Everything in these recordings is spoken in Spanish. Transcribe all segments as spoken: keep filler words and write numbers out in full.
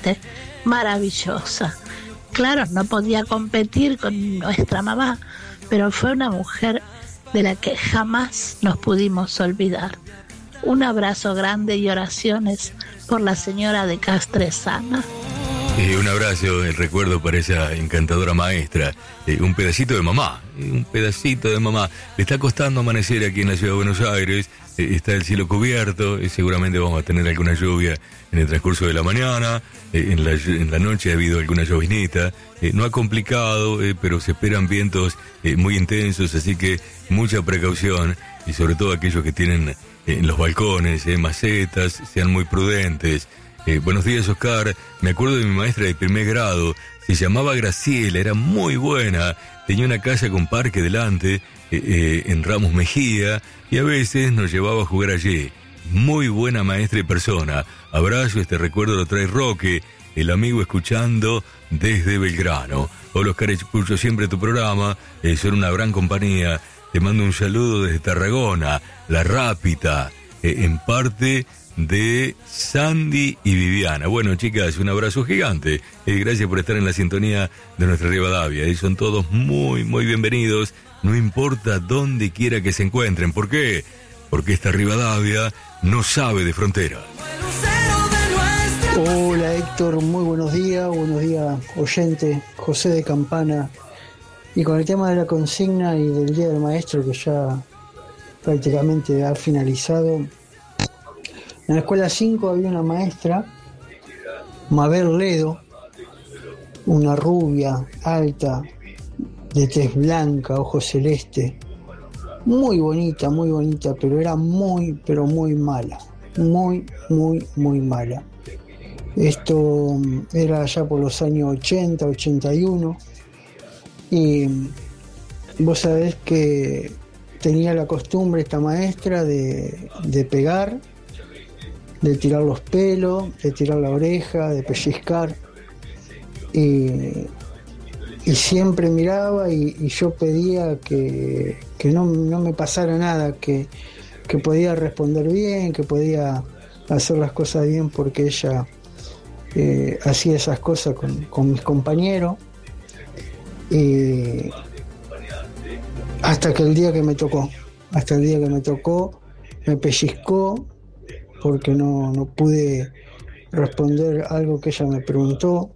realmente maravillosa. Claro, no podía competir con nuestra mamá, pero fue una mujer de la que jamás nos pudimos olvidar. Un abrazo grande y oraciones por la señora de Castresana. Eh, un abrazo, el recuerdo para esa encantadora maestra. Eh, un pedacito de mamá, eh, un pedacito de mamá. Le está costando amanecer aquí en la ciudad de Buenos Aires. Eh, está el cielo cubierto. Eh, seguramente vamos a tener alguna lluvia en el transcurso de la mañana. Eh, en, la, en la noche ha habido alguna llovinita. Eh, no ha complicado, eh, pero se esperan vientos eh, muy intensos. Así que mucha precaución. Y sobre todo aquellos que tienen eh, en los balcones, eh, macetas, sean muy prudentes. Eh, buenos días, Oscar. Me acuerdo de mi maestra de primer grado. Se llamaba Graciela, era muy buena. Tenía una casa con parque delante, eh, eh, en Ramos Mejía, y a veces nos llevaba a jugar allí. Muy buena maestra y persona. Abrazo, este recuerdo lo trae Roque, el amigo escuchando desde Belgrano. Hola, Oscar, escucho siempre tu programa. Eh, son una gran compañía. Te mando un saludo desde Tarragona, La Rápita, eh, en parte de Sandy y Viviana. Bueno, chicas, un abrazo gigante. Eh, gracias por estar en la sintonía de nuestra Rivadavia. Y son todos muy, muy bienvenidos, no importa dónde quiera que se encuentren. ¿Por qué? Porque esta Rivadavia no sabe de fronteras. Hola, Héctor, muy buenos días. Buenos días, oyente. José de Campana. Y con el tema de la consigna y del Día del Maestro, que ya prácticamente ha finalizado. En la escuela cinco había una maestra, Mabel Ledo, una rubia, alta, de tez blanca, ojos celeste, muy bonita, muy bonita, pero era muy, pero muy mala, muy, muy, muy mala. Esto era ya por los años ochenta, ochenta y uno, y vos sabés que tenía la costumbre esta maestra de, de pegar, de tirar los pelos, de tirar la oreja, de pellizcar, y, y siempre miraba y, y yo pedía que, que no, no me pasara nada, que, que podía responder bien, que podía hacer las cosas bien, porque ella eh, hacía esas cosas con, con mis compañeros, y hasta que el día que me tocó, hasta el día que me tocó, me pellizcó, porque no, no pude responder algo que ella me preguntó,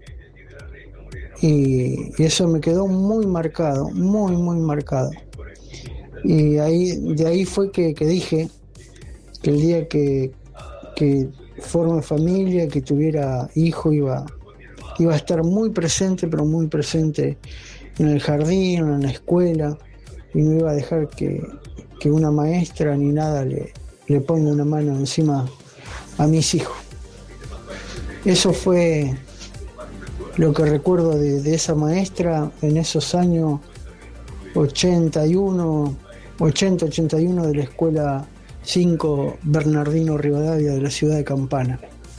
y, y eso me quedó muy marcado, muy, muy marcado. Y ahí, de ahí fue que, que dije que el día que, que forme familia, que tuviera hijo, iba, iba a estar muy presente, pero muy presente en el jardín, en la escuela, y no iba a dejar que, que una maestra ni nada le le pongo una mano encima a mis hijos. Eso fue lo que recuerdo de, de esa maestra en esos años ochenta y uno, ochenta, ochenta y uno de la escuela cinco Bernardino Rivadavia de la ciudad de Campana.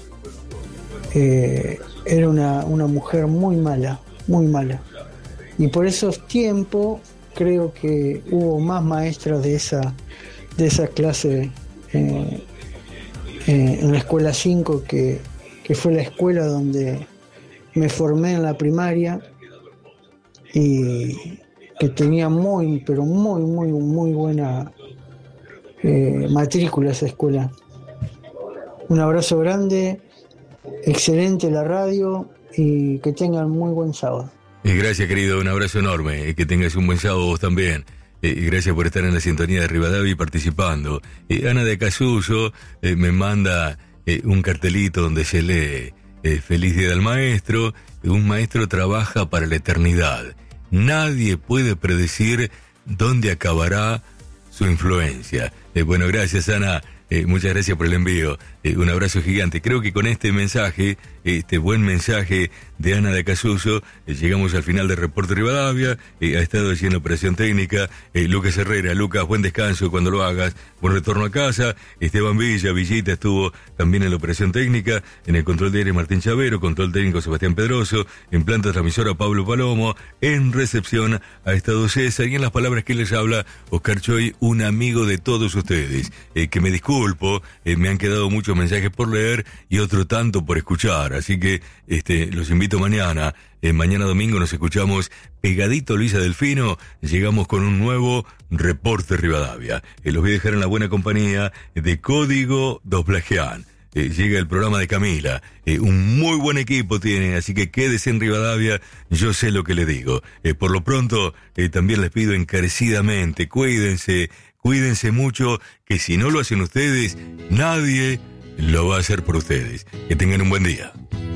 Eh, era una, una mujer muy mala, muy mala. Y por esos tiempos creo que hubo más maestras de esa, de esa clase Eh, eh, en la escuela cinco, que, que fue la escuela donde me formé en la primaria, y que tenía muy, pero muy, muy, muy buena eh, matrícula esa escuela. Un abrazo grande, excelente la radio, y que tengan muy buen sábado. Gracias, querido, un abrazo enorme, que tengas un buen sábado vos también. Eh, gracias por estar en la sintonía de Rivadavia y participando. Eh, Ana de Casuso eh, me manda eh, un cartelito donde se lee eh, Feliz Día del Maestro. Un maestro trabaja para la eternidad. Nadie puede predecir dónde acabará su influencia. Eh, bueno, gracias, Ana. Eh, muchas gracias por el envío. Eh, un abrazo gigante. Creo que con este mensaje, este buen mensaje de Ana de Casuso, eh, llegamos al final del Reporte Rivadavia. Eh, ha estado allí en la operación técnica eh, Lucas Herrera. Lucas, buen descanso cuando lo hagas. Buen retorno a casa. Esteban Villa, Villita, estuvo también en la operación técnica. En el control de aire Martín Chavero. Control técnico Sebastián Pedroso. En planta transmisora Pablo Palomo. En recepción ha estado César. Y en las palabras que les habla Oscar Choy, un amigo de todos ustedes. Eh, que me disculpo, eh, me han quedado muchos muchos mensajes por leer y otro tanto por escuchar. Así que este, los invito mañana. Eh, mañana domingo nos escuchamos pegadito Luisa Delfino. Llegamos con un nuevo Reporte Rivadavia. Eh, los voy a dejar en la buena compañía de Código Doblajean. Eh, llega el programa de Camila. Eh, un muy buen equipo tienen, así que quédese en Rivadavia, yo sé lo que le digo. Eh, por lo pronto, eh, también les pido encarecidamente, cuídense, cuídense mucho, que si no lo hacen ustedes, nadie lo va a hacer por ustedes. Que tengan un buen día.